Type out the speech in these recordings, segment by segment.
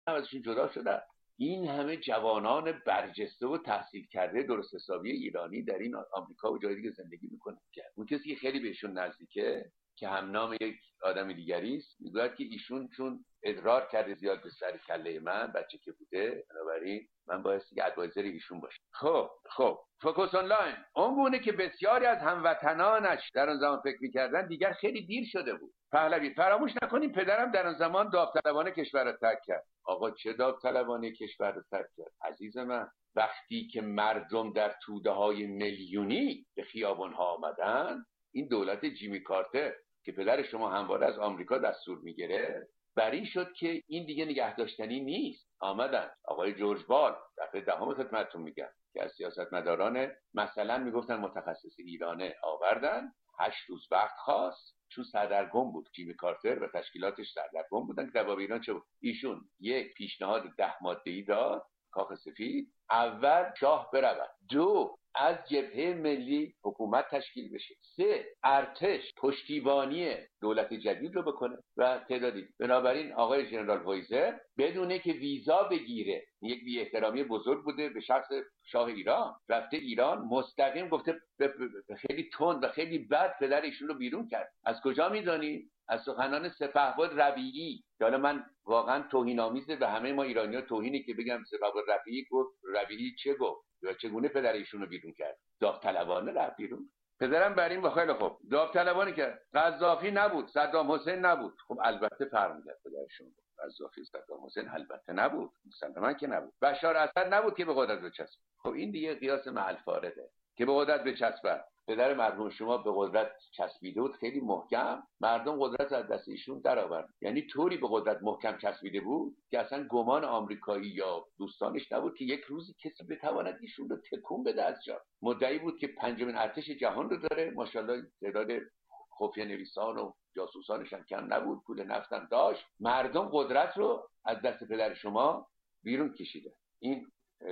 ازشون جدا شدن. این همه جوانان برجسته و تحصیل کرده درست حسابی ایرانی در این آمریکا و جای دیگه زندگی میکنن. اون کسی که خیلی بهشون نزدیکه که همنام یک آدم دیگری است میگوید که ایشون چون ادرار کرده زیاد به سر کله من بچه که بوده، بنابراین من بایستی که ادوایزر ایشون باشم. خب فوکوس آنلاین اون گونه که بسیاری از هموطنانش در آن زمان فکر میکردن دیگر خیلی دیر شده بود. پهلوی: فراموش نکنیم پدرم در آن زمان داوطلبانه کشور را ترک کرد. آقا چه داوطلبانه کشور را ترک کرد عزیز من؟ وقتی که مردم در توده های میلیونی به خیابان ها آمدن، این دولت جیمی کارتر که پدر شما همواره از آمریکا دستور میگیره بری شد که این دیگه نگه داشتنی نیست. آمدن آقای جورج بال، دفعه دهم خدمتتون میگم، که از سیاستمداران مثلا میگفتن متخصص ایرانه آوردن، 8 روز وقت خواست چون سردرگم بود. جیمی کارتر و تشکیلاتش سردرگم بودن که جواب ایران چه بود؟ ایشون یک پیشنهاد 10 ماده‌ای داد کاخ سفید: اول شاه برود، 2 از جبهه ملی حکومت تشکیل بشه، 3 ارتش پشتیبانی دولت جدید رو بکنه و تعدادی. بنابراین آقای ژنرال وایزر بدونه که ویزا بگیره، یک بی احترامی بزرگ بوده به شخص شاه ایران، رفته ایران مستقیم گفته خیلی تند و خیلی بد پدر ایشون رو بیرون کرد. از کجا میدونی؟ از سخنان سپهبد ربیعی. حالا من واقعا توهین‌آمیزه به همه ما ایرانی‌ها توهینی که بگم سپهبد ربیعی گفت. ربیعی چه گفت و چگونه پدر ایشون رو بیرون کرد؟ داوطلبانه رفت بیرون. پدرم بر این خیلی خوب داوطلبانه کرد. قذافی نبود، صدام حسین نبود. خب البته فرق می‌کرد پدرشون. قذافی صدام حسین البته نبود، مسلماً که نبود. بشار اسد نبود که به قدرت بچسبه. خب این دیگه قیاس مع الفارقه که به قدرت بچسبه. پدر مرحوم شما به قدرت چسبیده بود خیلی محکم، مردم قدرت از دست ایشون درآورد. یعنی طوری به قدرت محکم چسبیده بود که اصلا گمان آمریکایی یا دوستانش نبود که یک روزی کسی بتواند ایشون رو تکون بده از جا. مدعی بود که 5مین ارتش جهان رو داره، ماشاءالله تعداد خفیه نویسان و جاسوسانش هم کم نبود، پول نفت هم داشت. مردم قدرت رو از دست پدر شما بیرون کشیده. این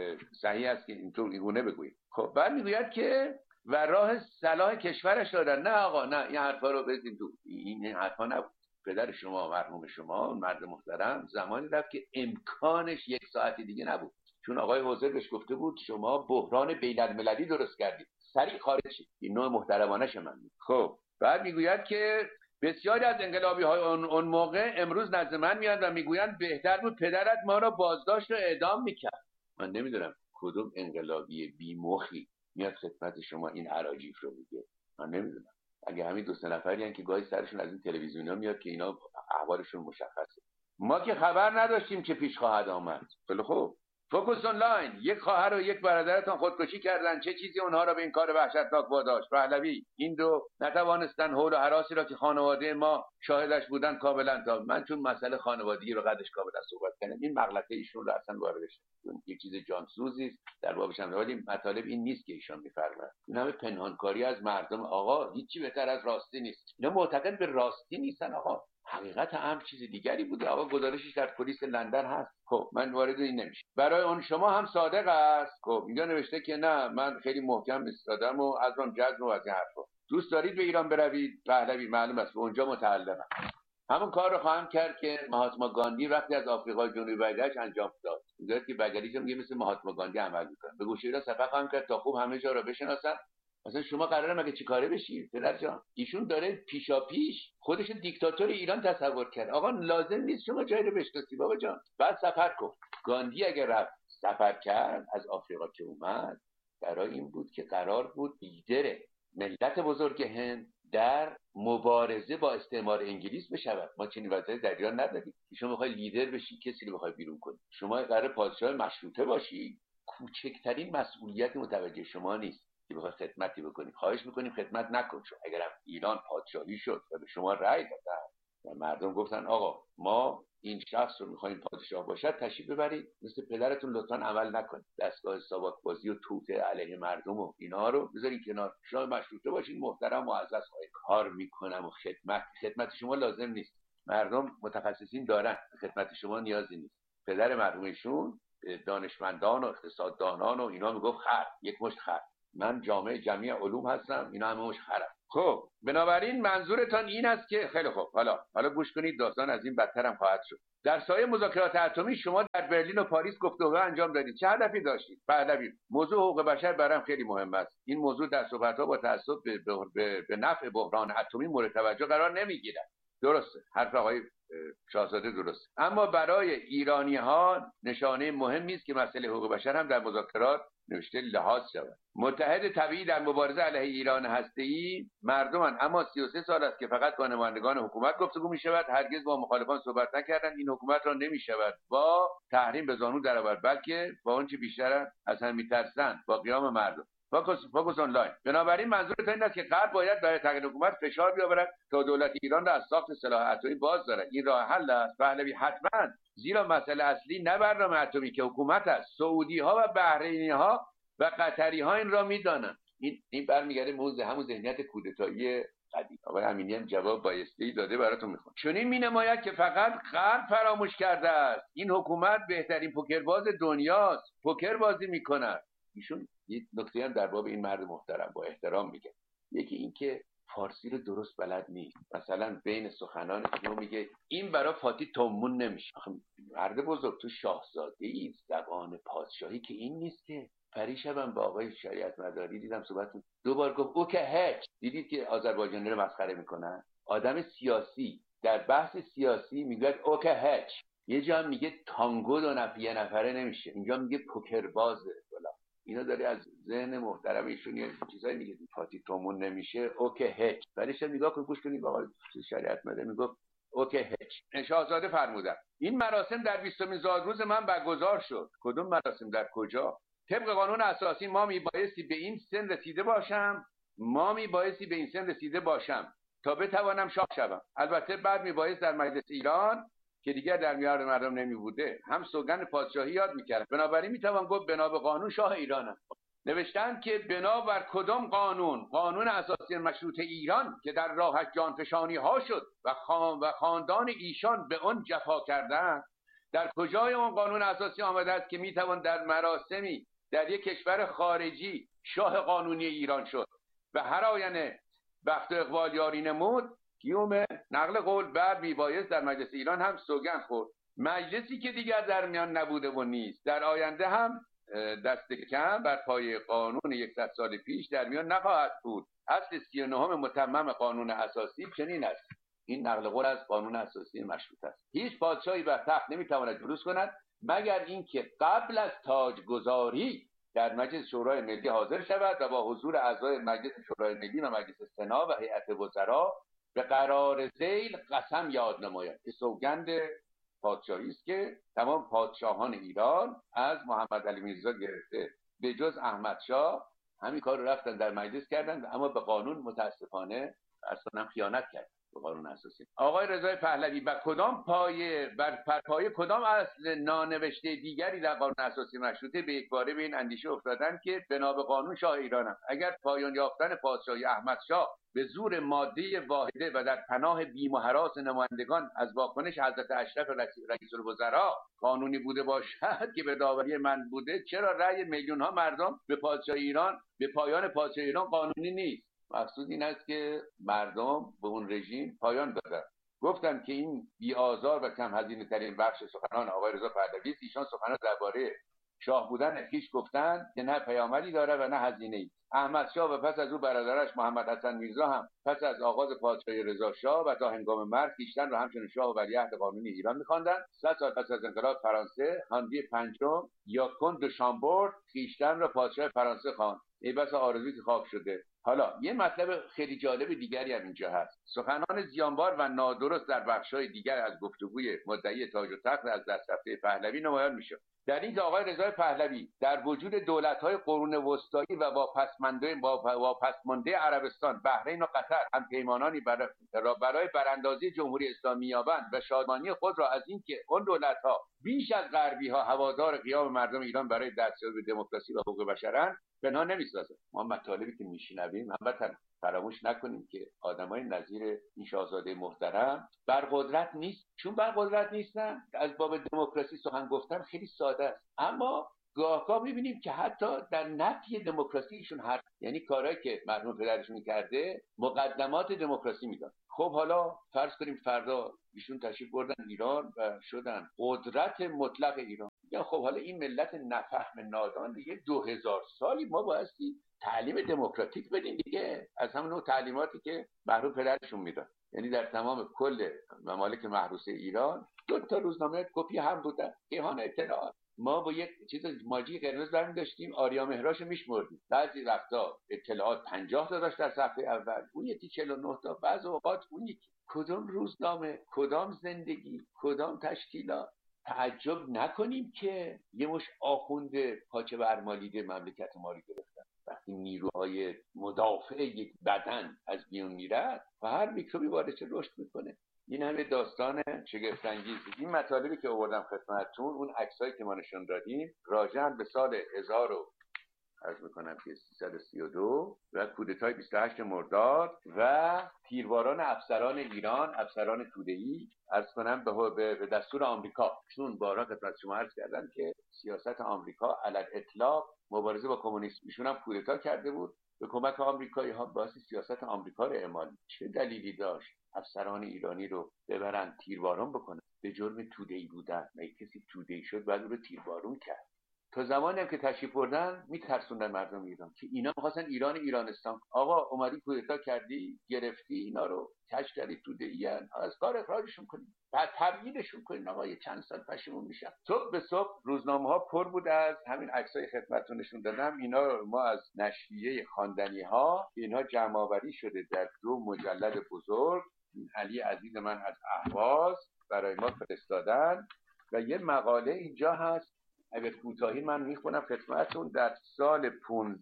صحیح است که اینطور اینگونه بگوییم. خب بعد میگوید که و راه صلاح کشورش دادن. نه آقا، نه، این حرفا رو بزنید تو. این حرفا نبود. پدر شما مرحوم شما مرد محترم زمانی رفت که امکانش 1 ساعت دیگه نبود، چون آقای حوزر بهش گفته بود شما بحران بین‌المللی درست کردید، سریع خارج شید. این نوع محترمانه من. خب بعد میگوید که بسیاری از انقلابی های اون موقع امروز نزد من میاد و میگویند بهتر بود پدرت ما را بازداشت و اعدام میکرد. من نمیدونم کدوم انقلابی بی‌مخی میاد خدمت شما این اراجیف رو میگه. من نمیدونم. اگه همین 2-3 نفری ان که گاهی سرشون از این تلویزیون‌ها میاد که اینا احوالشون مشخصه. ما که خبر نداشتیم چه پیش خواهد آمد. خیلی خوب. فوکوس آنلاین: یک خواهر و یک برادرتان خودکشی کردند، چه چیزی اونها را به این کار وحشتناک واداشت؟ پهلوی: این دو نتوانستن حول و هراسی را که خانواده ما شاهدش بودن کاملا تا من چون مسئله خانوادگی رو قدش کاملا صحبت کردم، این مغلطه ایشون رو اصلا واردش یک چیز جانسوزی است در بابش هم. ولی مطالب این نیست که ایشون میفرمایند. این همه پنهانکاری از مردم. آقا هیچی بهتر از راستی نیست. اینا معتقد به راستی نیستن. آقا حقیقت امر چیز دیگری بوده. آقا گزارشش در پلیس لندن هست. خب من وارد این نمیشه. برای اون شما هم صادق است. خب اینجا نوشته که نه من خیلی محکم ایستادم و از اون جذب و از این حرفا. دوست دارید به ایران بروید؟ پهلوی: معلوم است به اونجا متعلقم. همون کار رو خواهم کرد که مهاتما گاندی وقتی از آفریقای جنوبی برگشت انجام داد. میگه که بگریش میگه مثل مهاتما گاندی عمل میکنه. به گوشه ایران سفر خواهم کرد تا خوب همه جا رو بشناسن. مثلا شما قراره مگه چیکاره بشی پدر جان؟ ایشون داره پیشاپیش خودش دیکتاتور ایران تصور کرد. آقا لازم نیست شما جایی رو بشناسی بابا جان. بعد سفر کن. گاندی اگر رفت سفر کرد از آفریقا که اومد، برای این بود که قرار بود لیدر ملت بزرگ هند در مبارزه با استعمار انگلیس بشود. ما چنین وضعیتی در ایران نداریم. شما میخوای لیدر بشی، کسی رو میخوای بیرون کنی. شما قراره پادشاه مشروطه باشی، کوچکترین مسئولیت متوجه شما نیست که بخوای خدمتی بکنی. خواهش میکنیم خدمت نکن. چون اگر ایران پادشاهی شد و به شما رأی دادن و مردم گفتن آقا ما این شخص رو میخوایم پادشاه باشد، تشریف ببرید مثل پدرتون لطفاً عمل نکنید. دستگاه ساواک بازی و توته علیه مردم و اینا رو بذارید کنار. شما مشروطه باشین، محترم معزز کار میکنم و خدمت شما لازم نیست. مردم متخصصین دارن، خدمت شما نیازی نیست. پدر مرحومشون دانشمندان و اقتصاددانان و اینا میگفت خر، یک مشت خر. من جامعه جمعی علوم هستم، اینا همه مشت خرم. خب بنابراین منظورتان این است که خیلی خوب، حالا گوش کنید، داستان از این بدتر هم خواهد شد. در سایه مذاکرات اتمی شما در برلین و پاریس گفتگو انجام دادید، چه هدفی داشتید؟ پهلوی: موضوع حقوق بشر برام خیلی مهم است. این موضوع در صحبت‌ها با تاسف به نفع بحران اتمی مورد توجه قرار نمیگیرد. درسته، حرف آقای شاهزاده درست، اما برای ایرانی‌ها نشانه مهمی است که مسئله حقوق بشر هم در مذاکرات نوشته لحاظ شود. متحد طبیعی در مبارزه علیه ایران هسته‌ای مردمان، اما 33 سال است که فقط با نمایندگان حکومت گفتگو می‌شود، هرگز با مخالفان صحبت نکردند. این حکومت را نمی‌شود با تحریم به زانو درآورد، بلکه با آنچه بیشتر از هم می‌ترسند، با قیام مردم. فوکس آنلاین. بنابراین منظورت این است که غرب باید برای تغییر حکومت فشار بیاورد تا دولت ایران را از ساخت سلاح اتمی باز دارد. این راه حل است پهلوی، حتما، زیرا مسئله اصلی نه برنامه اتمی که حکومت است. سعودی ها و بحرینی ها و قطری ها این را میدانند. این برمیگرده به همون ذهنیت کودتایی قدیم. آقای امینی هم جواب بایستی داده، براتون میخونم. چنین مینماید که فقط غرب فراموش کرده است این حکومت بهترین پوکرباز دنیاست، پوکر بازی میکند. ایشون یک نکته هم در باب این مرد محترم با احترام میگه. یکی این که فارسی رو درست بلد نیست. مثلا بین سخنان اینو میگه این برای فاتی تومون نمیشه. آخه مرد بزرگ، تو شاهزاده ای، زبان پادشاهی که این نیست که. پریشبم با آقای شریعت مداری دیدم صحبت دوبار گفت او که هیچ. دیدید که آذربایجانی رو مسخره میکنن؟ آدم سیاسی در بحث سیاسی میگه او که هیچ. یه جا میگه تانگو یه نفره نمیشه، اینجا میگه پوکر بازه. اینا داره از ذهن محترم ایشون یه چیزایی میگه فاتی تومون نمیشه، اوکی هیچ. ولیش نگاه کن، گوش کنید آقای شریعت مداری میگه اوکی هیچ. شاهزاده فرمودن این مراسم در 20مین زادروز من برگزار شد. کدوم مراسم؟ در کجا؟ طبق قانون اساسی ما میبایستی به این سن رسیده باشم تا بتوانم شاه شوم. البته بعد میبایست در مجلس ایران که دیگر در میان مردم نمی بوده هم سوگند پادشاهی یاد میکرد. بنابراین میتوان گفت بنا به قانون شاه ایرانم. نوشتن که بنا بر کدام قانون؟ قانون اساسی مشروط ایران که در راهش جانفشانی ها شد و خاندان ایشان به آن جفا کردند. در کجای اون قانون اساسی آمده است که میتوان در مراسمی در یک کشور خارجی شاه قانونی ایران شد و هر آینه بخت و اقبال یاری نمود؟ کیوم نقل قول بعد میبایست در مجلس ایران هم سوگند خورد. مجلسی که دیگر در میان نبوده و نیست، در آینده هم دست کم بر پای قانون 100 سال پیش در میان نخواهد بود. اصل 39 متمم قانون اساسی چنین است. این نقل قول از قانون اساسی مشروط است. هیچ پادشاهی بر تخت نمیتواند جلوس کند مگر اینکه قبل از تاجگذاری در مجلس شورای ملی حاضر شود و با حضور اعضای مجلس شورای ملی و مجلس سنا و هیئت وزرا به قرار ذیل قسم یاد نماید که سوگند پادشاهی است که تمام پادشاهان ایران از محمد علی میرزا گرفته به جز احمد شاه همین کار رو رفتن در مجلس کردن، اما به قانون متاسفانه اصلا خیانت کردن، به قانون اساسی. آقای رضای پهلوی بر پای کدام اصل نانوشته دیگری در قانون اساسی مشروطه به یک باره به این اندیشه افتادن که بنا به قانون شاه ایرانم؟ اگر پایان یافتن پادشاهی احمد شاه به زور ماده واحده و در پناه بیم و هراس نمایندگان از واکنش حضرت اشرف رئیس الوزراء قانونی بوده باشد که به داوری من بوده، چرا رأی میلیون ها مردم به پادشاهی ایران، به پایان پادشاهی ایران قانونی نیست؟ مقصود این است که مردم به اون رژیم پایان دادن. گفتم که این بی آزار و کم هزینه ترین بخش سخنان آقای رضا پهلوی است. ایشان سخنان درباره شاه بودن خویش گفتند که نه پیامدی داره و نه هزینه‌ای. احمد شاه و پس از او برادرش محمد حسن میرزا هم پس از آغاز پادشاهی رضا شاه و تا هنگام مرگ خویشتن را همچون شاه و ولیعهد قانونی ایران می‌خواندند. 100 سال پس از انقلاب فرانسه هانری پنجم یا کند دو شامبورد خویشتن را پادشاه فرانسه خواند. ای بس آرزویی که خواب شده. حالا یه مطلب خیلی جالب دیگری هم اینجا هست. سخنان زیانبار و نادرست در بخش‌های دیگر از گفتگوی مدعی تاج و تخت از دست رفته پهلوی نمایان میشه. در این که آقای رضای پهلوی در وجود دولت‌های قرون وسطایی و واپسمانده عربستان، بحرین و قطر هم پیمانانی برای براندازی جمهوری اسلامی یابند و شادمانی خود را از این که اون دولت‌ها بیش از غربی‌ها هوادار قیام مردم ایران برای دستیابی به دموکراسی و حقوق بشرند پنهان نمی‌سازد. ما مطالبی که میشنویم هموطن فراموش نکنیم که آدمای نظیر این شاهزاده محترم برقدرت نیست. چون برقدرت نیستن از باب دموکراسی سخن گفتن خیلی ساده است، اما گاهگاه می‌بینیم که حتی در نفی دموکراسی ایشون یعنی کارهایی که مرحوم پدرشون کرده مقدمات دموکراسی میداد. خب حالا فرض کنیم فردا ایشون تشریف بردن ایران و شدن قدرت مطلق ایران. یا خب حالا این ملت نفهم نادان دیگه 2000 سالی ما بایستی تعلیم دموکراتیک بدیم دیگه، از همون نوع تعلیماتی که محروم پدرشون میدن. یعنی در تمام کل ممالک محروسه ایران 2 تا روزنامه کپی هم بودن، کیهان اطلاعات. ما با یک چیز ماجی قرمز برمی داشتیم، آریا مهراشو میشمردیم، بعضی وقتا اطلاعات 50 تا داشت در صفحه اول، اون یکی 49 تا، بعضی اوقات اون یکی. کدام روزنامه، کدام زندگی، کدام تشکیلات؟ تعجب نکنیم که یه مش آخوند پاچه برمالیده مملکت ما رو گرفتن. وقتی نیروهای مدافع یک بدن از میون میرد و هر میکروبی واردش رشد میکنه. این همه داستان شگفت انگیز. این مطالبی که آوردم خدمتتون، اون عکسایی که ما نشون دادیم راجع به سال 1332 و کودتای 28 مرداد و تیرباران افسران ایران، افسران توده‌ای، عرض کنم به دستور آمریکا. چون بارها خدمت شما عرض کردم که سیاست آمریکا علی الاطلاق مبارزه با کمونیسم، ایشون هم کودتا کرده بود به کمک آمریکایی ها، باعث سیاست آمریکا رو اعمال. چه دلیلی داشت افسران ایرانی رو ببرن تیرباران بکنن به جرم توده‌ای بودن؟ مگه کسی توده‌ای شد بعد رو تیربارون کرد؟ تا زمانی هم که تشریف بردن میترسوندن مردم ایران که اینا می‌خواستن ایرانستان. آقا اومدی کودتا کردی، گرفتی اینا رو، کش کردی توده‌ایان، از کار اخراجشون کنید، بعد تبعیدشون کنید. آقا یه چند سال پشیمون میشن. صبح به صبح روزنامه‌ها پر بود از همین عکسای خدمتتون نشون دادم. اینا ما از نشریه خواندنی‌ها، اینها جمع‌آوری شده در 2 مجلد بزرگ. علی عزیز من از اهواز برای ما فرستادن و یه مقاله اینجا هست. اگر کوتاهی من میخونم خدمتتون. در سال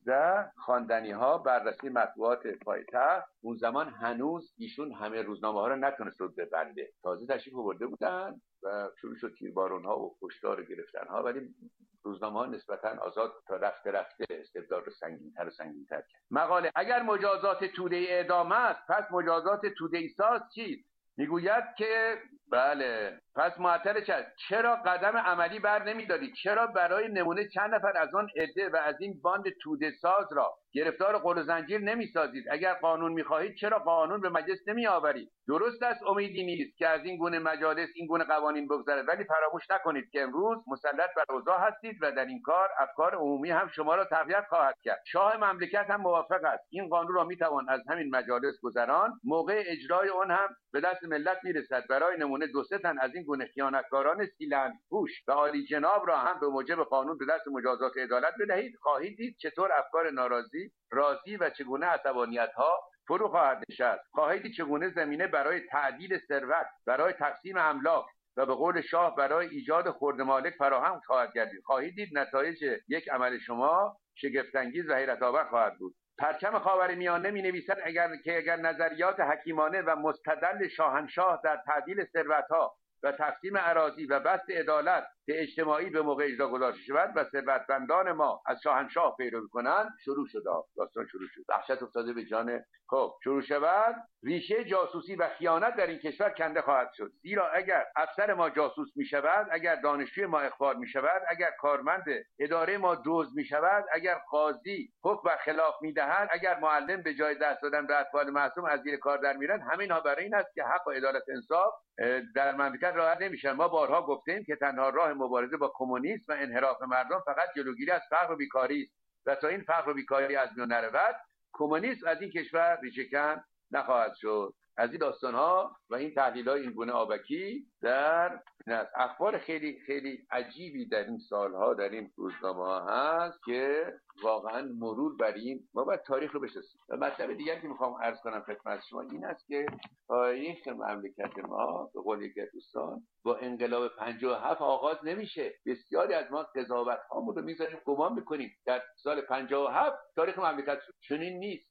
15 خواندنی‌ها بررسی مطبوعات پایتخت. اون زمان هنوز ایشون همه روزنامه ها رو نتونست رو ببنده، تازه تشریف آورده بودن و شروع شد تیربارون ها و کشتار گرفتن ها، ولی روزنامه ها نسبتا آزاد تا رفته استبداد رو سنگین‌تر و سنگین‌تر کرد. مقاله: اگر مجازات توده‌ای اعدام است، پس مجازات توده‌ای ساز چیست؟ میگوید که بله، پس معطل شد. چرا قدم عملی بر نمی‌دارید؟ چرا برای نمونه چند نفر از آن عده و از این باند توده ساز را گرفتار قل و زنجیر نمی‌سازید؟ اگر قانون می‌خواهید چرا قانون به مجلس نمی‌آورید؟ درست است امیدی نیست که از این گونه مجالس، این گونه قوانین بگذرد، ولی فراموش نکنید که امروز مسلط بر اوضاع هستید و در این کار افکار عمومی هم شما را تقویت خواهد کرد. شاه مملکت هم موافق است. این قانون را می‌توان از همین مجالس گذران، موقع اجرای آن هم به دست ملت میرسد. برای نمونه 2-3 تن از این گونه خیانتکاران سیلند پوش و عالی جناب را هم به موجب قانون به دست مجازات عدالت بدهید. خواهید دید چطور افکار ناراضی راضی و چگونه عصبانیت‌ها فرو خواهد نشست. خواهید دید چگونه زمینه برای تعدیل ثروت، برای تقسیم املاک و به قول شاه برای ایجاد خرد مالک فراهم خواهد گردید. خواهید دید نتایج یک عمل شما شگفت‌انگیز و حیرت‌آور خواهد بود. پرچم خاورمیانه می‌نویسد اگر نظریات حکیمانه و مستدل شاهنشاه در تعدیل ثروت‌ها و تقسیم اراضی و بسط عدالت اجتماعی به موقع اجرا گذاشته شود و ثروتمندان ما از شاهنشاه پیروی کنند، شروع شد. داستان شروع شد. وحشت افتاده به جان. خب شروع شود، ریشه جاسوسی و خیانت در این کشور کنده خواهد شد. زیرا اگر افسر ما جاسوس می شود، اگر دانشجوی ما اخبار می شود، اگر کارمند اداره ما دزد می شود، اگر قاضی حکم بر خلاف می دهد، اگر معلم به جای دست دادن به اطفال معصوم از زیر کار در میرن، همه اینا برای این است که حق و عدالت انصاف در مملکت رعایت نمیشه. ما بارها گفتیم که تنها راه مبارزه با کمونیسم و انحراف مردم فقط جلوگیری از فقر و بیکاری است و تا این فقر و بیکاری از میان نرود، کمونیسم از این کشور ریشه‌کن نخواهد شد. از این داستان‌ها و این تحلیل‌های این گونه آبکی در اخبار خیلی خیلی عجیبی در این سالها در این روزنامه‌ها هست که واقعا مرور بر این ما باید تاریخ رو بشناسیم. و مطلب دیگری که میخوام عرض کنم خدمت شما این است که تاریخ مملکت ما به قول یک دوستان با انقلاب 57 آغاز نمیشه. بسیاری از ما قضاوت‌هامون رو میذاریم گمان میکنیم در سال 57 تاریخ مملکت شد. چنین نیست.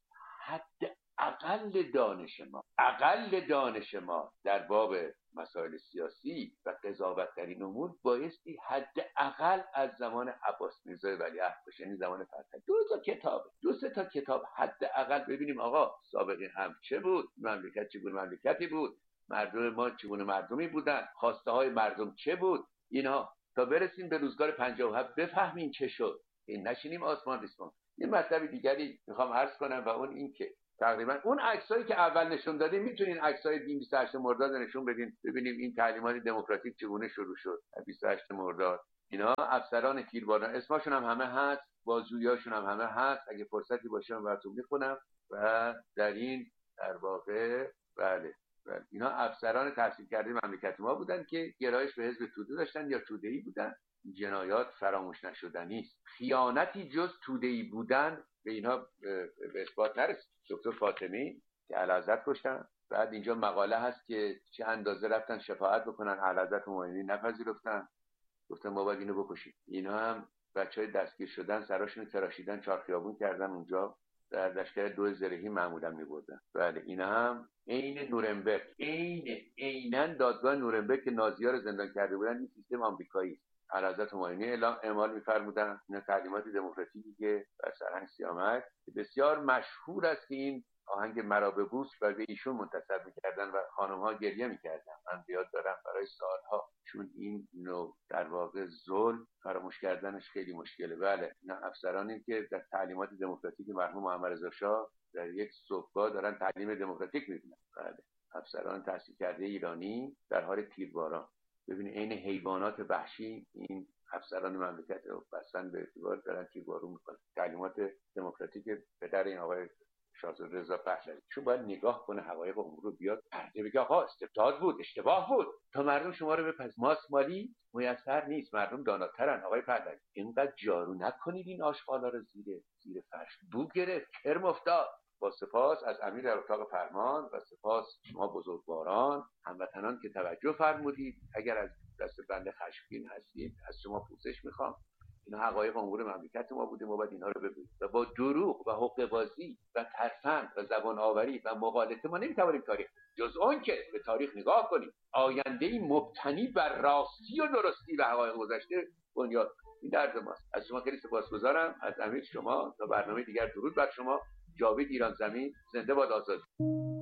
اقل دانش ما در باب مسائل سیاسی و قضاوت در این امور بایستی حداقل از زمان عباس میرزا ولیعهد باشه، یعنی زمان فتح. 2 تا کتاب حداقل ببینیم آقا سابقه هم چه بود، مملکت چگونه مملکتی بود، مردم ما چگونه مردمی بودن، خواسته های مردم چه بود، اینها تا برسیم به روزگار 57 بفهمیم چه شد. این نشینیم آسمان ریسمان. این مطلب دیگری میخوام عرض کنم و اون این که تقریبا اون عکسایی که اول نشون دادیم میتونین عکسای 28 مرداد نشون بدین ببینیم این تعلیمات دموکراتیک چگونه شروع شد. 28 مرداد اینا افسران تیرباران اسمشون هم همه هست، بازجوییاشون هم همه هست، اگه فرصتی باشه من براتون میخونم. و در این در واقع بله اینا افسران تحصیل کرده مملکت ما بودن که گرایش به حزب توده داشتن یا توده‌ای بودن. جنایات فراموش نشدنی است. خیانتی جز توده‌ای بودن به اینها به اثبات نرسید. دکتر فاطمی که اعلیحضرت کشتن، بعد اینجا مقاله هست که چه اندازه رفتن شفاعت بکنن، اعلیحضرت همایونی نپذیرفتن، گفتن ما باید اینو بکشیم. اینا هم بچهای دستگیر شدن سراشون تراشیدن، چهارخیابون کردن اونجا، در لشکر دو زرهی معمولا می‌بردن. بله اینا هم عین نورنبرگ، عیناً دادگاه نورنبرگ که نازی‌ها رو زندان کرده بودن، این سیستم آمریکایی است. اعلیحضرت همایونی اعمال می‌فرمودن اینا تعلیمات دموکراتیکی که در سرهنگ سیامک بسیار مشهور است که این آهنگ مرا به بوس و به ایشون منتسب می‌کردن و خانم‌ها گریه می‌کردن. من یاد دارم برای سالها، چون این نوع در واقع ظلم فراموش کردنش خیلی مشکله. بله اینا افسرانی که در تعلیمات دموکراتیک مرحوم محمد رضا شاه در یک صبحگاه دارن تعلیم دموکراتیک می‌بینن. بله افسران تحصیل کرده ایرانی در حال تیرباران. ببینید عین حیوانات وحشی این افسران مملکت رو بسن به اعتبار دارن تیربارون میکنن. تعلیمات دموکراتیک پدر این آقای شاهزاده رضا پهلوی چون باید نگاه کنه حقایق امور رو، بیاد پرده بگه آقا استبداد بود، اشتباه بود، تا مردم شما رو بپذیرن. ماست مالی میسر نیست، مردم داناترن. آقای پهلوی اینقدر جارو نکنید این آشغالا رو زیر فرش. بو گرفت، کرم افتاد. با سپاس از امیر در اتاق فرمان و سپاس شما بزرگواران هموطنان که توجه فرمودید. اگر از دست بنده خشمگین هستید از شما پوزش میخوام. اینا حقایق امور مملکت ما بوده، ما باید اینا رو بگوییم و با دروغ و حقه بازی و ترفند و زبان آوری و مغالطه ما نمیتوانیم تاریخ، جز اون که به تاریخ نگاه کنیم آینده‌ای مبتنی بر راستی و درستی و حقایق گذشته بنیاد. این درد ماست. از شما خیلی سپاسگزارم، از امیر شما. تا برنامه دیگر درود بر شما. جاوید ایران زمین، زنده باد آزادی.